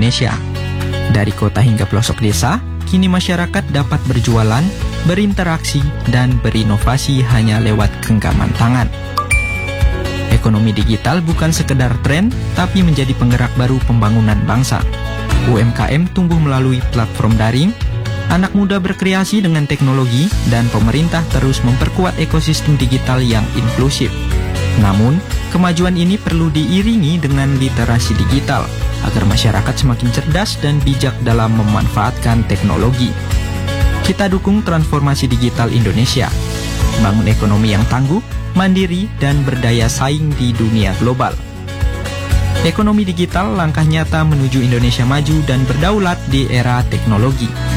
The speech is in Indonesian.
Indonesia. Dari kota hingga pelosok desa, kini masyarakat dapat berjualan, berinteraksi, dan berinovasi hanya lewat genggaman tangan. Ekonomi digital bukan sekedar tren, tapi menjadi penggerak baru pembangunan bangsa. UMKM tumbuh melalui platform daring, anak muda berkreasi dengan teknologi, dan pemerintah terus memperkuat ekosistem digital yang inklusif. Namun, kemajuan ini perlu diiringi dengan literasi digital, agar masyarakat semakin cerdas dan bijak dalam memanfaatkan teknologi. Kita dukung transformasi digital Indonesia, bangun ekonomi yang tangguh, mandiri, dan berdaya saing di dunia global. Ekonomi digital langkah nyata menuju Indonesia maju dan berdaulat di era teknologi.